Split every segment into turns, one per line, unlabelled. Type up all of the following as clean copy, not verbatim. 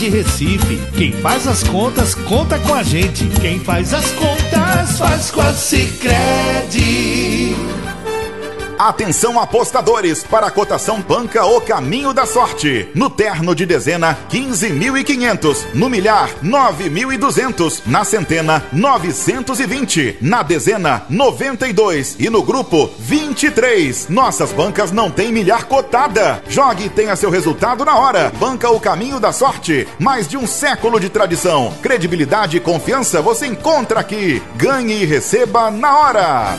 de Recife. Quem faz as contas, conta com a gente. Quem faz as contas, faz com a Sicredi.
Atenção apostadores para a cotação banca O Caminho da Sorte. No terno de dezena, 15.500. No milhar, 9.200. Na centena, 920. Na dezena, 92. E no grupo, 23. Nossas bancas não têm milhar cotada. Jogue e tenha seu resultado na hora. Banca O Caminho da Sorte. Mais de um século de tradição. Credibilidade e confiança você encontra aqui. Ganhe e receba na hora.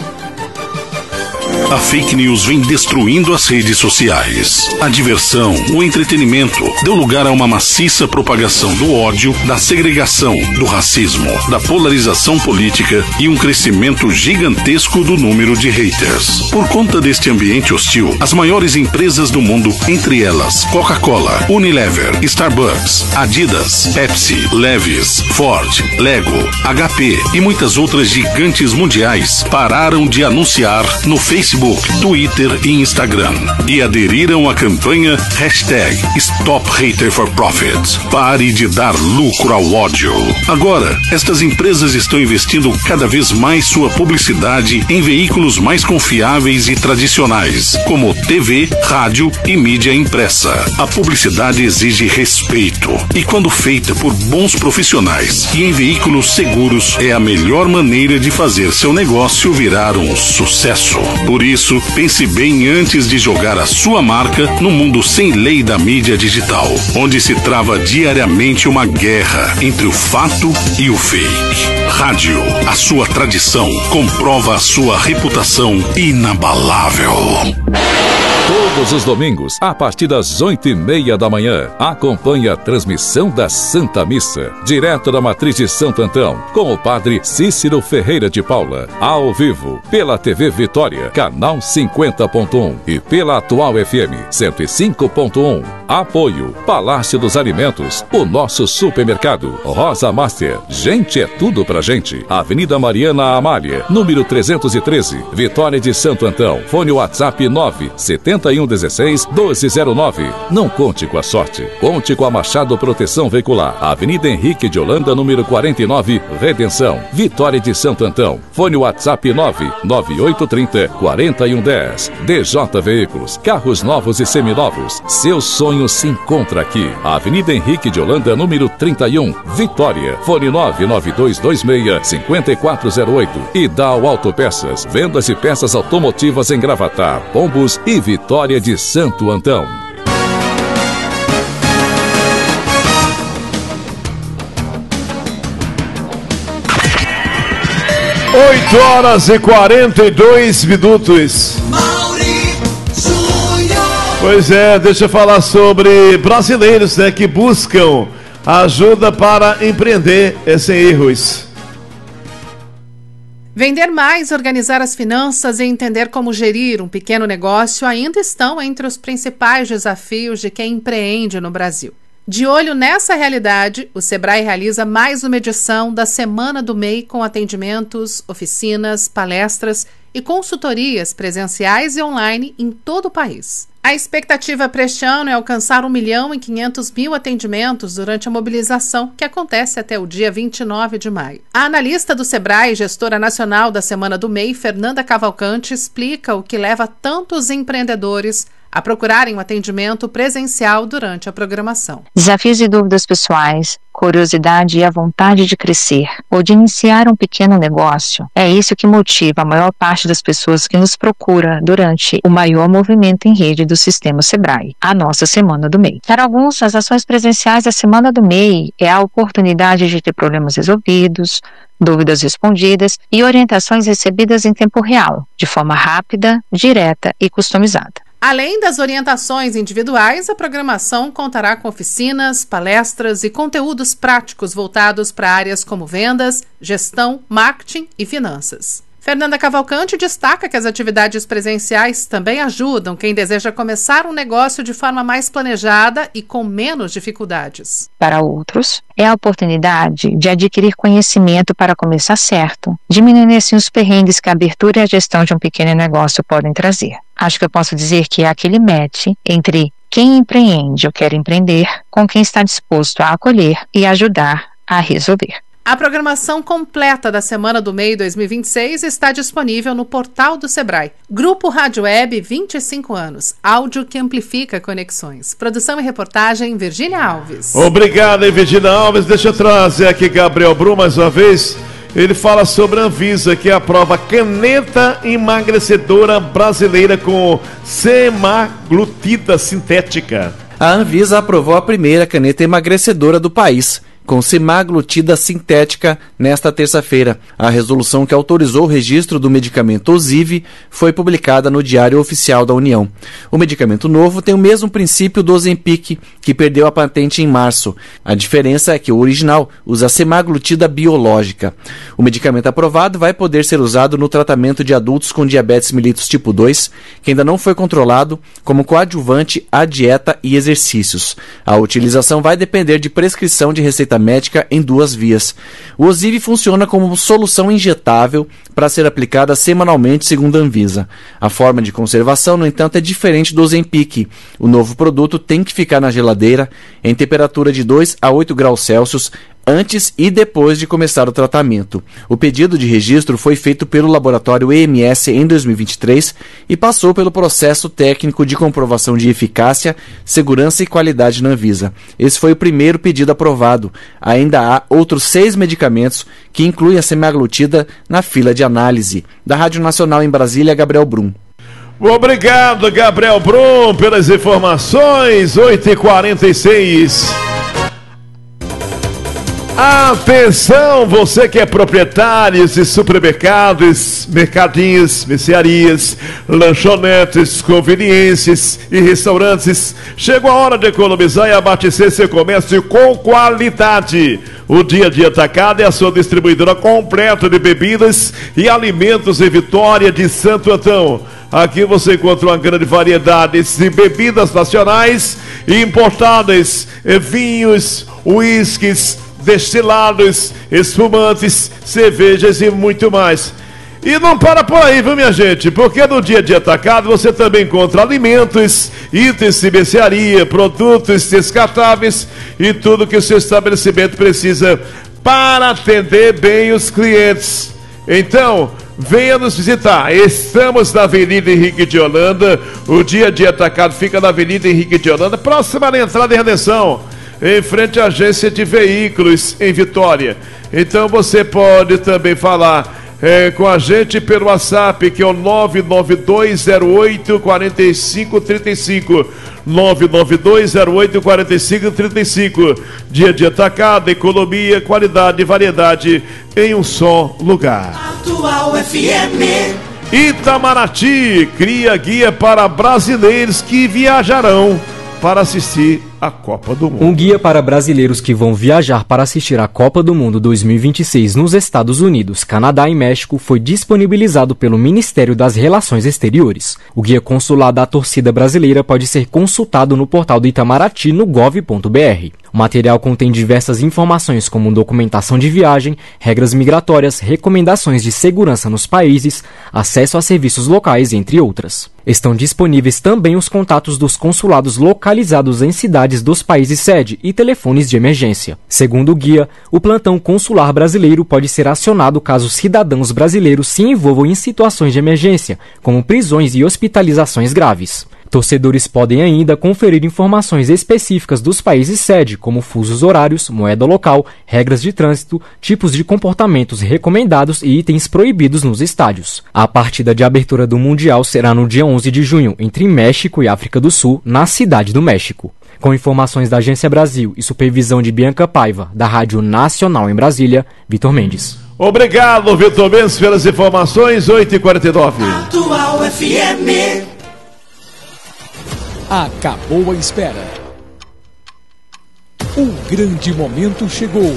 A fake news vem destruindo as redes sociais. A diversão, o entretenimento deu lugar a uma maciça propagação do ódio, da segregação, do racismo, da polarização política e um crescimento gigantesco do número de haters. Por conta deste ambiente hostil, as maiores empresas do mundo, entre elas Coca-Cola, Unilever, Starbucks, Adidas, Pepsi, Levi's, Ford, Lego, HP e muitas outras gigantes mundiais, pararam de anunciar no Facebook, Twitter e Instagram e aderiram à campanha #StopHaterForProfit. Pare de dar lucro ao ódio. Agora, estas empresas estão investindo cada vez mais sua publicidade em veículos mais confiáveis e tradicionais, como TV, rádio e mídia impressa. A publicidade exige respeito e, quando feita por bons profissionais e em veículos seguros, é a melhor maneira de fazer seu negócio virar um sucesso. Por isso, pense bem antes de jogar a sua marca no mundo sem lei da mídia digital, onde se trava diariamente uma guerra entre o fato e o fake. Rádio, a sua tradição, comprova a sua reputação inabalável.
Todos os domingos, a partir das 8h30 da manhã, acompanhe a transmissão da Santa Missa, direto da Matriz de Santo Antão, com o padre Cícero Ferreira de Paula, ao vivo, pela TV Vitória, canal 50.1 e pela Atual FM 105.1. Apoio, Palácio dos Alimentos, o nosso supermercado, Rosa Master, gente é tudo pra gente. Avenida Mariana Amália, número 313, Vitória de Santo Antão. Fone WhatsApp 97116-1209. Não conte com a sorte, conte com a Machado Proteção Veicular. Avenida Henrique de Holanda, número 49, Redenção, Vitória de Santo Antão. Fone WhatsApp 99830-4110. DJ Veículos, carros novos e seminovos. Seu sonho se encontra aqui. Avenida Henrique de Holanda, número 31, Vitória. Fone 99226-5408. E Dow Autopeças, vendas e peças automotivas em Gravatar, Pombos e Vitória de Santo Antão.
Oito horas e 42 minutos. Pois é, deixa eu falar sobre brasileiros, né, que buscam ajuda para empreender sem erros.
Vender mais, organizar as finanças e entender como gerir um pequeno negócio ainda estão entre os principais desafios de quem empreende no Brasil. De olho nessa realidade, o Sebrae realiza mais uma edição da Semana do MEI com atendimentos, oficinas, palestras e consultorias presenciais e online em todo o país. A expectativa para este ano é alcançar 1.500.000 atendimentos durante a mobilização, que acontece até o dia 29 de maio. A analista do Sebrae, gestora nacional da Semana do MEI, Fernanda Cavalcante, explica o que leva tantos empreendedores a procurarem um atendimento presencial durante a programação.
Desafios e dúvidas pessoais, curiosidade e a vontade de crescer ou de iniciar um pequeno negócio. É isso que motiva a maior parte das pessoas que nos procura durante o maior movimento em rede do Sistema Sebrae, a nossa Semana do MEI. Para alguns, as ações presenciais da Semana do MEI é a oportunidade de ter problemas resolvidos, dúvidas respondidas e orientações recebidas em tempo real, de forma rápida, direta e customizada.
Além das orientações individuais, a programação contará com oficinas, palestras e conteúdos práticos voltados para áreas como vendas, gestão, marketing e finanças. Fernanda Cavalcante destaca que as atividades presenciais também ajudam quem deseja começar um negócio de forma mais planejada e com menos dificuldades.
Para outros, é a oportunidade de adquirir conhecimento para começar certo, diminuindo assim os perrengues que a abertura e a gestão de um pequeno negócio podem trazer. Acho que eu posso dizer que é aquele match entre quem empreende ou quer empreender com quem está disposto a acolher e ajudar a resolver.
A programação completa da Semana do MEI 2026 está disponível no portal do Sebrae. Grupo Rádio Web, 25 anos. Áudio que amplifica conexões. Produção e reportagem, Virgínia Alves.
Obrigado, Virgínia Alves. Deixa eu trazer aqui Gabriel Brum mais uma vez. Ele fala sobre a Anvisa, que aprova caneta emagrecedora brasileira com semaglutida sintética.
A Anvisa aprovou a primeira caneta emagrecedora do país, com semaglutida sintética, nesta terça-feira. A resolução que autorizou o registro do medicamento Ozivy foi publicada no Diário Oficial da União. O medicamento novo tem o mesmo princípio do Ozempic, que perdeu a patente em março. A diferença é que o original usa semaglutida biológica. O medicamento aprovado vai poder ser usado no tratamento de adultos com diabetes mellitus tipo 2, que ainda não foi controlado, como coadjuvante à dieta e exercícios. A utilização vai depender de prescrição de receita médica em 2 vias. O Ozivy funciona como solução injetável para ser aplicada semanalmente, segundo a Anvisa. A forma de conservação, no entanto, é diferente do Ozempic. O novo produto tem que ficar na geladeira em temperatura de 2 a 8 graus Celsius antes e depois de começar o tratamento. O pedido de registro foi feito pelo laboratório EMS em 2023 e passou pelo processo técnico de comprovação de eficácia, segurança e qualidade na Anvisa. Esse foi o primeiro pedido aprovado. Ainda há outros 6 medicamentos que incluem a semaglutida na fila de análise. Da Rádio Nacional em Brasília, Gabriel Brum.
Obrigado, Gabriel Brum, pelas informações. 8h46. Atenção, você que é proprietário de supermercados, mercadinhos, mercearias, lanchonetes, conveniências e restaurantes. Chegou a hora de economizar e abastecer seu comércio com qualidade. O Dia a Dia Atacado é a sua distribuidora completa de bebidas e alimentos em Vitória de Santo Antão. Aqui você encontra uma grande variedade de bebidas nacionais e importadas, vinhos, uísques, destilados, espumantes, cervejas e muito mais. E não para por aí, viu, minha gente? Porque no Dia a Dia Atacado você também encontra alimentos, itens de mercearia, produtos descartáveis e tudo que o seu estabelecimento precisa para atender bem os clientes. Então, venha nos visitar. Estamos na Avenida Henrique de Holanda. O Dia a Dia Atacado fica na Avenida Henrique de Holanda, próxima da entrada em Redenção, em frente à agência de veículos em Vitória. Então você pode também falar com a gente pelo WhatsApp, que é o 992084535. 992084535. Dia de Atacado, economia, qualidade e variedade em um só lugar.
Atual FM.
Itamaraty cria guia para brasileiros que viajarão para assistir a Copa do Mundo.
Um guia para brasileiros que vão viajar para assistir a Copa do Mundo 2026 nos Estados Unidos, Canadá e México foi disponibilizado pelo Ministério das Relações Exteriores. O guia consular da torcida brasileira pode ser consultado no portal do Itamaraty no gov.br. O material contém diversas informações como documentação de viagem, regras migratórias, recomendações de segurança nos países, acesso a serviços locais, entre outras. Estão disponíveis também os contatos dos consulados localizados em cidades dos países sede e telefones de emergência. Segundo o guia, o plantão consular brasileiro pode ser acionado caso cidadãos brasileiros se envolvam em situações de emergência, como prisões e hospitalizações graves. Torcedores podem ainda conferir informações específicas dos países sede, como fusos horários, moeda local, regras de trânsito, tipos de comportamentos recomendados e itens proibidos nos estádios. A partida de abertura do Mundial será no dia 11 de junho, entre México e África do Sul, na Cidade do México. Com informações da Agência Brasil e supervisão de Bianca Paiva, da Rádio Nacional em Brasília, Vitor Mendes.
Obrigado, Vitor Mendes, pelas informações. 8h49.
Atual FM.
Acabou a espera. O grande momento chegou.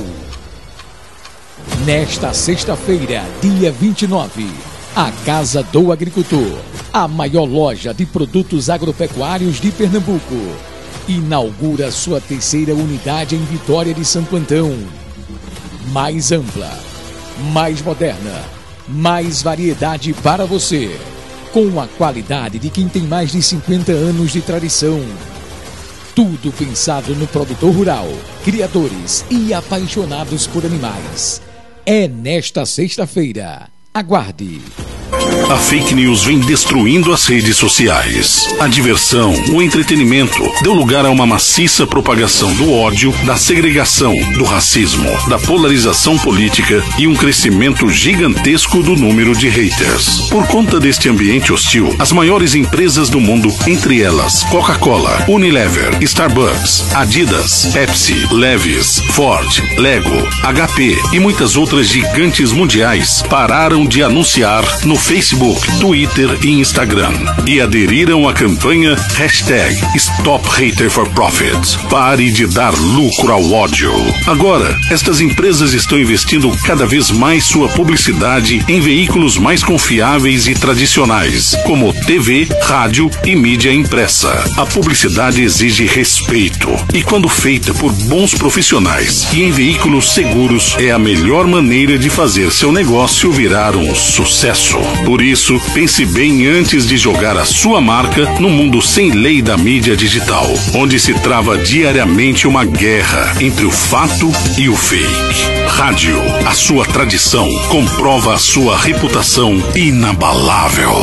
Nesta sexta-feira, dia 29, a Casa do Agricultor, a maior loja de produtos agropecuários de Pernambuco, inaugura sua 3ª unidade em Vitória de Santo Antão. Mais ampla, mais moderna, mais variedade para você, com a qualidade de quem tem mais de 50 anos de tradição. Tudo pensado no produtor rural, criadores e apaixonados por animais. É nesta sexta-feira. Aguarde.
A fake news vem destruindo as redes sociais. A diversão, o entretenimento deu lugar a uma maciça propagação do ódio, da segregação, do racismo, da polarização política e um crescimento gigantesco do número de haters. Por conta deste ambiente hostil, as maiores empresas do mundo, entre elas Coca-Cola, Unilever, Starbucks, Adidas, Pepsi, Levi's, Ford, Lego, HP e muitas outras gigantes mundiais pararam de anunciar no Facebook, Twitter e Instagram e aderiram à campanha #StopHaterForProfit. Pare de dar lucro ao ódio. Agora, estas empresas estão investindo cada vez mais sua publicidade em veículos mais confiáveis e tradicionais, como TV, rádio e mídia impressa. A publicidade exige respeito e, quando feita por bons profissionais e em veículos seguros, é a melhor maneira de fazer seu negócio virar um sucesso. Por isso, pense bem antes de jogar a sua marca no mundo sem lei da mídia digital, onde se trava diariamente uma guerra entre o fato e o fake. Rádio, a sua tradição, comprova a sua reputação inabalável.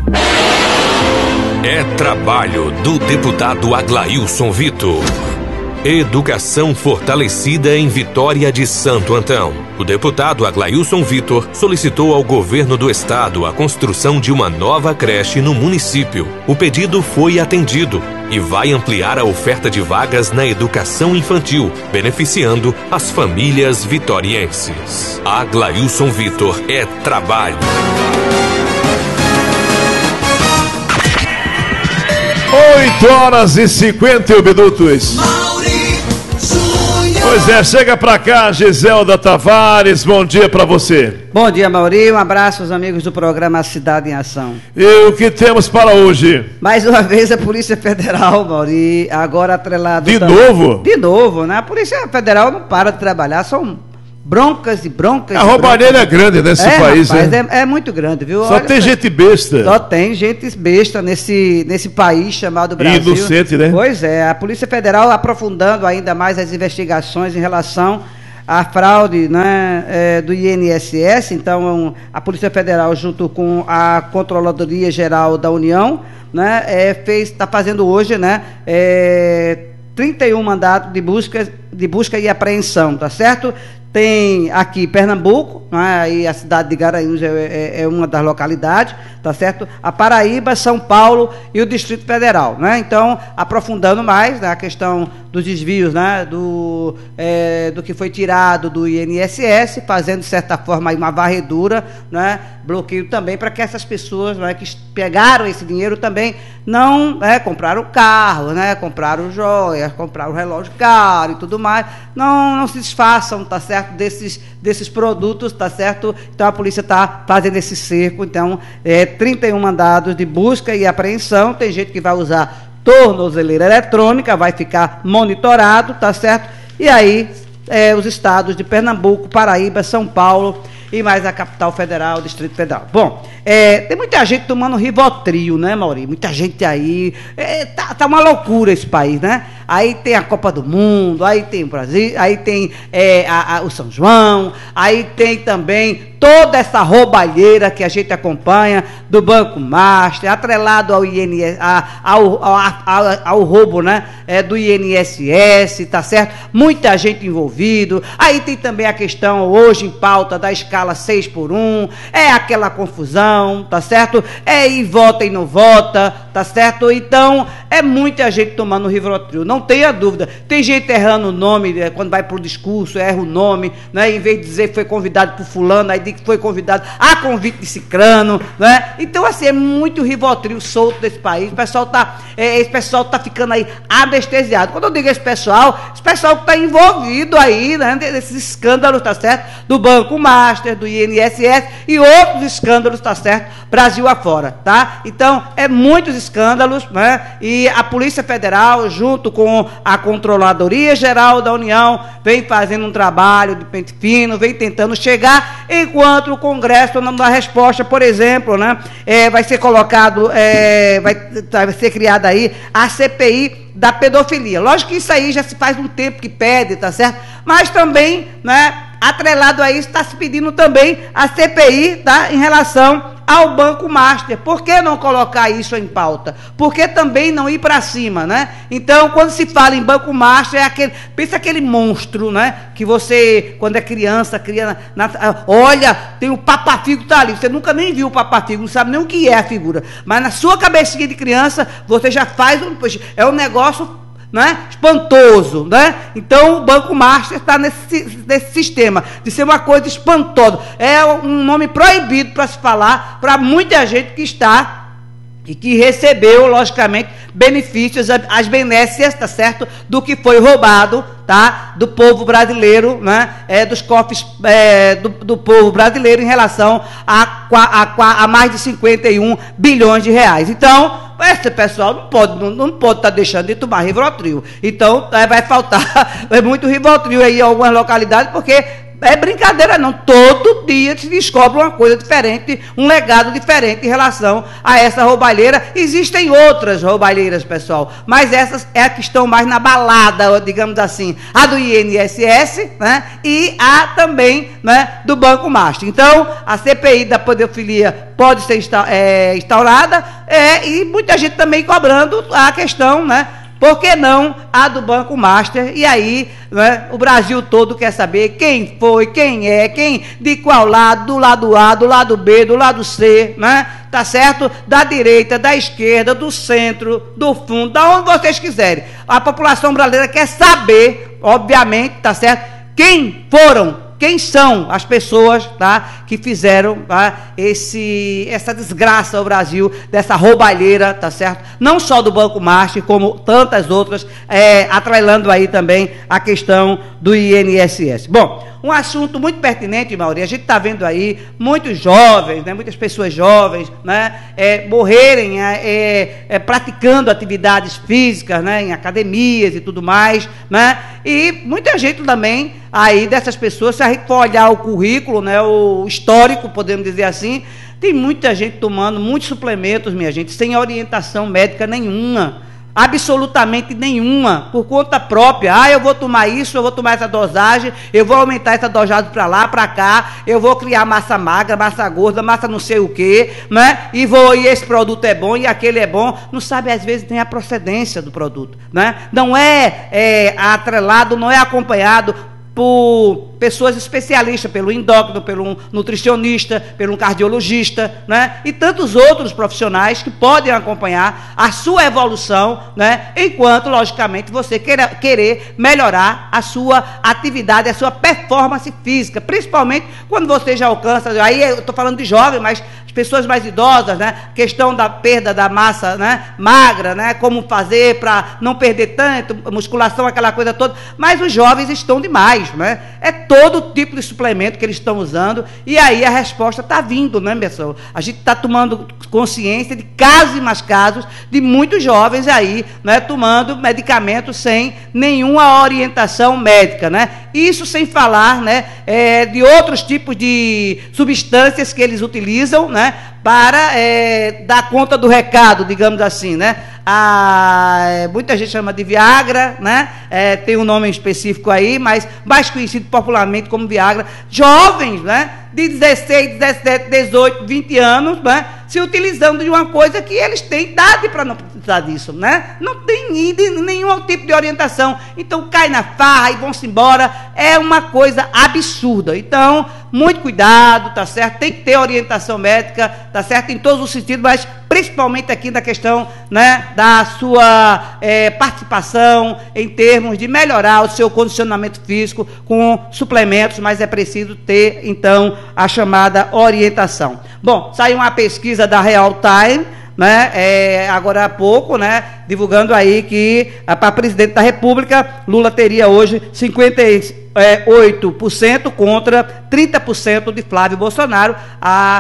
É trabalho do deputado Aglailson Vitor. Educação fortalecida em Vitória de Santo Antão. O deputado Aglailson Vitor solicitou ao governo do estado a construção de uma nova creche no município. O pedido foi atendido e vai ampliar a oferta de vagas na educação infantil, beneficiando as famílias vitorienses. Aglailson Vitor é trabalho.
8h51. Pois é, chega pra cá, Giselda Tavares, bom dia pra você.
Bom dia, Mauri, um abraço aos amigos do programa Cidade em Ação.
E o que temos para hoje?
Mais uma vez a Polícia Federal, Mauri, agora atrelado...
De novo?
De novo, né? A Polícia Federal não para de trabalhar, são broncas e broncas.
A roubalheira é grande nesse país,
rapaz,
né?
É muito grande, viu?
Só tem gente besta.
Só tem gente besta nesse país chamado Brasil.
Inocente, né?
Pois é, a Polícia Federal aprofundando ainda mais as investigações em relação à fraude, né, do INSS. Então, a Polícia Federal, junto com a Controladoria Geral da União, né, está fazendo hoje, né, 31 mandatos de busca e apreensão, tá certo? Tem aqui Pernambuco, né, e a cidade de Garanhuns é uma das localidades, tá certo? A Paraíba, São Paulo e o Distrito Federal, né? Então, aprofundando mais, né, a questão dos desvios, né, do que foi tirado do INSS, fazendo, de certa forma, aí uma varredura, né, bloqueio também para que essas pessoas, né, que pegaram esse dinheiro também não, né, compraram carro, né, compraram joias, compraram relógio caro e tudo mais, não se desfaçam, tá certo, desses produtos, tá certo? Então a polícia está fazendo esse cerco, então 31 mandados de busca e apreensão, tem gente que vai usar tornozeleira eletrônica, vai ficar monitorado, tá certo? E aí os estados de Pernambuco, Paraíba, São Paulo e mais a capital federal, o Distrito Federal. Bom, tem muita gente tomando Rivotril, né, Mauri? Muita gente aí, tá uma loucura esse país, né? Aí tem a Copa do Mundo, aí tem o Brasil, aí tem o São João, aí tem também toda essa roubalheira que a gente acompanha do Banco Master, atrelado ao INSS, ao roubo, né, do INSS, tá certo? Muita gente envolvida. Aí tem também a questão hoje em pauta da escala 6x1, aquela confusão, tá certo? E vota e não vota, tá certo? Então, muita gente tomando Rivotril, não tenha dúvida. Tem gente errando o nome, quando vai pro discurso, erra o nome, né? Em vez de dizer que foi convidado por fulano, aí diz que foi convidado a convite de cicrano, né? Então, assim, é muito Rivotril solto desse país. Esse pessoal tá ficando aí anestesiado. Quando eu digo esse pessoal que tá envolvido aí, né, nesses escândalos, tá certo? Do Banco Master, do INSS e outros escândalos, tá certo? Brasil afora, tá? Então, muitos escândalos, né? E a Polícia Federal, junto com a Controladoria Geral da União, vem fazendo um trabalho de pente fino, vem tentando chegar, enquanto o Congresso não dá resposta. Por exemplo, né? Vai ser colocado, vai ser criada aí a CPI da pedofilia. Lógico que isso aí já se faz um tempo que pede, tá certo? Mas também, né, atrelado a isso, está se pedindo também a CPI, tá, em relação ao Banco Master. Por que não colocar isso em pauta? Por que também não ir para cima, né? Então, quando se fala em Banco Master, pensa aquele monstro, né? Que você, quando é criança, olha, tem o Papa-Figo tá ali, você nunca nem viu o Papa-Figo, não sabe nem o que é a figura, mas na sua cabecinha de criança, você já faz é um negócio, né, espantoso, né? Então o Banco Master está nesse sistema de ser uma coisa espantosa. É um nome proibido para se falar para muita gente que está e que recebeu, logicamente, benefícios, as benécias, tá certo, do que foi roubado, tá, do povo brasileiro, né, dos cofres do povo brasileiro em relação a mais de 51 bilhões de reais. Então, esse pessoal não pode estar deixando de tomar Rivotril. Então, vai faltar muito Rivotril aí em algumas localidades, porque é brincadeira não, todo dia se descobre uma coisa diferente, um legado diferente em relação a essa roubalheira. Existem outras roubalheiras, pessoal, mas essas é a que estão mais na balada, digamos assim, a do INSS, né, e a também, né, do Banco Master. Então, a CPI da pedofilia pode ser instaurada, e muita gente também cobrando a questão, né, por que não a do Banco Master? E aí, né, o Brasil todo quer saber quem foi, quem é, quem, de qual lado, do lado A, do lado B, do lado C, né? Tá certo? Da direita, da esquerda, do centro, do fundo, da onde vocês quiserem. A população brasileira quer saber, obviamente, tá certo? Quem são as pessoas, tá, que fizeram, tá, essa desgraça ao Brasil, dessa roubalheira, tá certo? Não só do Banco Master, como tantas outras, atrelando aí também a questão do INSS. Bom, um assunto muito pertinente, Mauri, a gente está vendo aí muitos jovens, né, muitas pessoas jovens, né, morrerem praticando atividades físicas, né, em academias e tudo mais, né, e muita gente também aí dessas pessoas, se a gente for olhar o currículo, né, o histórico, podemos dizer assim, tem muita gente tomando muitos suplementos, minha gente, sem orientação médica nenhuma, absolutamente nenhuma, por conta própria. Eu vou tomar isso, eu vou tomar essa dosagem, eu vou aumentar essa dosagem para lá, para cá, eu vou criar massa magra, massa gorda, massa não sei o que, né? E esse produto é bom e aquele é bom, não sabe às vezes nem a procedência do produto, né? Não é atrelado, não é acompanhado por pessoas especialistas, pelo endócrino, pelo nutricionista, pelo cardiologista, né? E tantos outros profissionais que podem acompanhar a sua evolução, né? Enquanto, logicamente, você querer melhorar a sua atividade, a sua performance física, principalmente quando você já alcança, aí eu estou falando de jovem, mas as pessoas mais idosas, né? Questão da perda da massa, né, magra, né? Como fazer para não perder tanto, musculação, aquela coisa toda, mas os jovens estão demais, né? É todo tipo de suplemento que eles estão usando, e aí a resposta está vindo, né, pessoal? A gente está tomando consciência de casos e mais casos de muitos jovens aí, né, tomando medicamentos sem nenhuma orientação médica, né? Isso sem falar, né, de outros tipos de substâncias que eles utilizam, né, para dar conta do recado, digamos assim, né? Muita gente chama de Viagra, né? Tem um nome específico aí, mas mais conhecido popularmente como Viagra. Jovens, né, de 16, 17, 18, 20 anos, né, se utilizando de uma coisa que eles têm idade para não precisar disso, né? Não tem nenhum tipo de orientação. Então cai na farra e vão-se embora. É uma coisa absurda. Então, muito cuidado, tá certo? Tem que ter orientação médica, tá certo? Em todos os sentidos, mas principalmente aqui na questão, né, da sua participação em termos de melhorar o seu condicionamento físico com suplementos, mas é preciso ter, então, a chamada orientação. Bom, saiu uma pesquisa da Real Time, né, agora há pouco, né, divulgando aí que para presidente da República, Lula teria hoje 56 28% contra 30% de Flávio Bolsonaro, a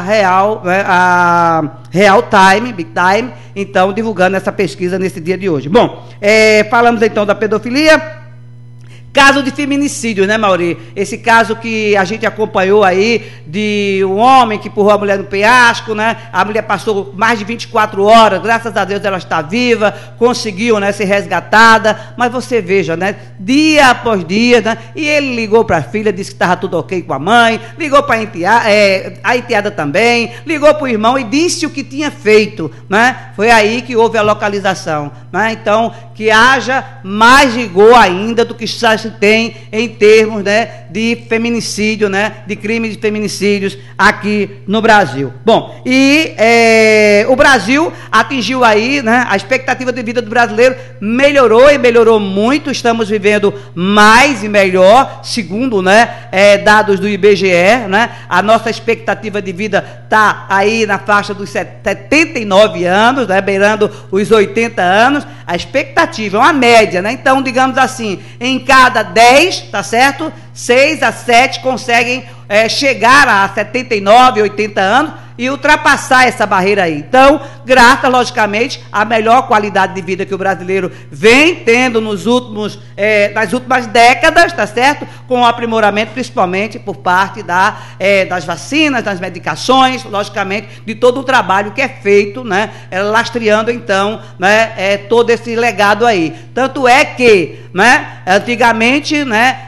Real Time, Big Time, então divulgando essa pesquisa nesse dia de hoje. Bom, falamos então da pedofilia. Caso de feminicídio, né, Mauri? Esse caso que a gente acompanhou aí de um homem que empurrou a mulher no penhasco, né? A mulher passou mais de 24 horas, graças a Deus ela está viva, conseguiu, né, ser resgatada, mas você veja, né, dia após dia, né? E ele ligou para a filha, disse que estava tudo ok com a mãe, ligou para a enteada também, ligou para o irmão e disse o que tinha feito, né? Foi aí que houve a localização, né? Então, que haja mais rigor ainda do que já se tem em termos, né, de feminicídio, né, de crimes de feminicídios aqui no Brasil. Bom, e o Brasil atingiu aí, né, a expectativa de vida do brasileiro melhorou e melhorou muito. Estamos vivendo mais e melhor, segundo, né, dados do IBGE, né, a nossa expectativa de vida está aí na faixa dos 79 anos, né, beirando os 80 anos. A expectativa é uma média, né? Então, digamos assim, em cada 10, tá certo? 6 a 7 conseguem chegar a 79, 80 anos e ultrapassar essa barreira aí. Então, graças, logicamente, à melhor qualidade de vida que o brasileiro vem tendo nas últimas décadas, tá certo? Com o aprimoramento, principalmente por parte das vacinas, das medicações, logicamente, de todo o trabalho que é feito, né? Lastreando, então, né, todo esse legado aí. Tanto é que, né, antigamente, né,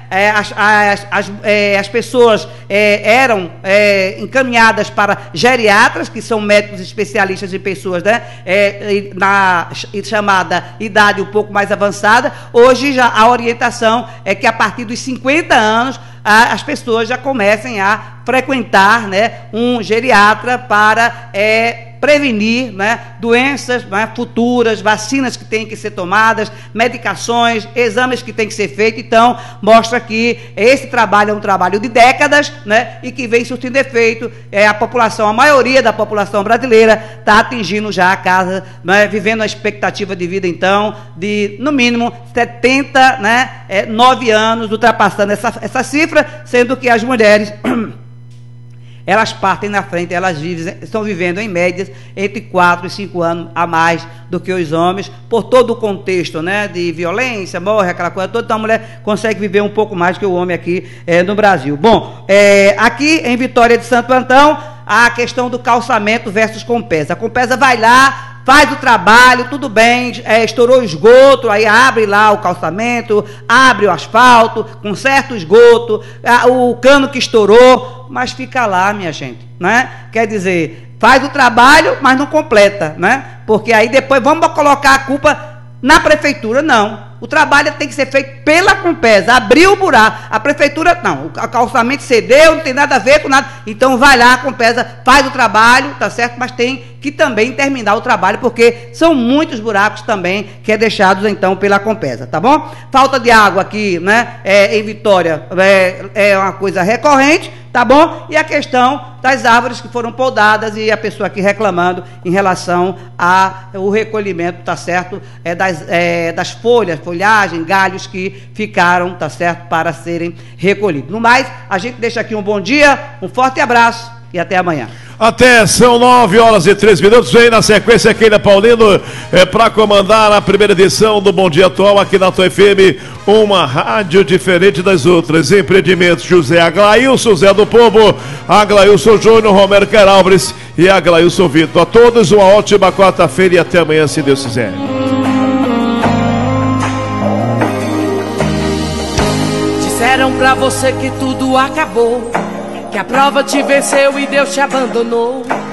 as pessoas eram encaminhadas para geriatras, que são médicos especialistas em pessoas, né, na chamada idade um pouco mais avançada. Hoje já a orientação é que a partir dos 50 anos as pessoas já comecem a frequentar, né, um geriatra para prevenir, né, doenças, né, futuras, vacinas que têm que ser tomadas, medicações, exames que têm que ser feitos. Então, mostra que esse trabalho é um trabalho de décadas, né, e que vem surtindo efeito. A maioria da população brasileira está atingindo já a casa, né, vivendo a expectativa de vida, então, de, no mínimo, 79 anos, ultrapassando essa cifra, sendo que as mulheres elas partem na frente, elas estão vivendo em médias entre 4 e 5 anos a mais do que os homens, por todo o contexto, né, de violência, morre, aquela coisa toda. Então a mulher consegue viver um pouco mais que o homem aqui no Brasil. Bom, aqui em Vitória de Santo Antão, a questão do calçamento versus Compesa. A Compesa vai lá, faz o trabalho, tudo bem, estourou o esgoto, aí abre lá o calçamento, abre o asfalto, conserta o esgoto, o cano que estourou, mas fica lá, minha gente, né? Quer dizer, faz o trabalho, mas não completa, né? Porque aí depois vamos colocar a culpa na prefeitura. Não. O trabalho tem que ser feito pela Compesa, abriu o buraco. A prefeitura, não, o calçamento cedeu, não tem nada a ver com nada. Então vai lá, a Compesa faz o trabalho, tá certo? Mas tem que também terminar o trabalho, porque são muitos buracos também que é deixados então pela Compesa, tá bom? Falta de água aqui, né, em Vitória é uma coisa recorrente, tá bom? E a questão das árvores que foram podadas e a pessoa aqui reclamando em relação ao recolhimento, tá certo? Das folhas, folhagem, galhos que ficaram, tá certo, para serem recolhidos. No mais, a gente deixa aqui um bom dia, um forte abraço e até amanhã.
Até são 9h03. Vem na sequência Keila Paulino para comandar a primeira edição do Bom Dia Atual aqui na Tua FM, uma rádio diferente das outras. Empreendimentos José Aglailson, Zé do Povo, Aglailson Júnior, Romero Queralbres e Aglailson Vitor. A todos uma ótima quarta-feira e até amanhã, se Deus quiser.
Disseram pra você que tudo acabou, que a prova te venceu e Deus te abandonou.